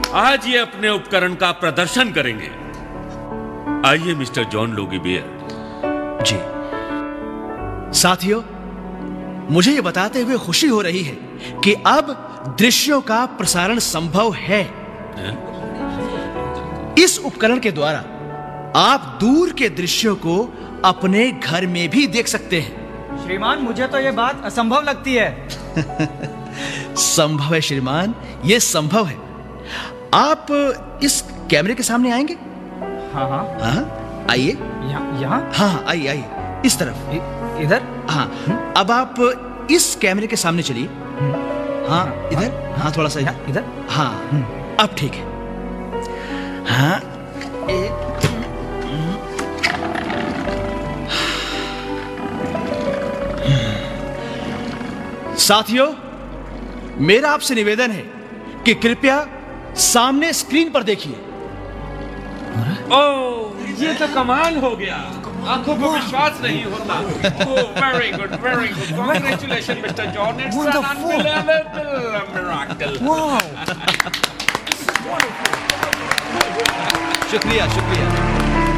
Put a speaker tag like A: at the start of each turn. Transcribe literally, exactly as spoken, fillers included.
A: आज ये अपने उपकरण का प्रदर्शन करेंगे। आइए मिस्टर जॉन लोगी बियर।
B: जी साथियों, मुझे ये बताते हुए खुशी हो रही है कि अब दृश्यों का प्रसारण संभव है।
A: है?
B: इस उपकरण के द्वारा आप दूर के दृश्यों को अपने घर में भी देख सकते हैं।
C: श्रीमान, मुझे तो ये बात असंभव लगती है।
B: संभव है श्रीमान, ये संभव है। आप इस कैमरे के सामने आएंगे?
C: हाँ हाँ
B: हाँ, आइए।
C: यहाँ यहाँ
B: हाँ हाँ, आइए आइए, इस तरफ।
C: इ- इधर।
B: हाँ, अब आप इस कैमरे के सामने चलिए। हाँ, इधर। हाँ, थोड़ा सा
C: यहाँ, इधर।
B: हाँ, अब ठीक है। हाँ, एक साथियों, मेरा आपसे निवेदन है कि कृपया सामने स्क्रीन पर देखिए।
A: ओह, ये तो कमाल हो गया। आंखों को विश्वास नहीं होता। Very good, very good. Congratulation mister John, it's an unbelievable miracle.
B: शुक्रिया शुक्रिया।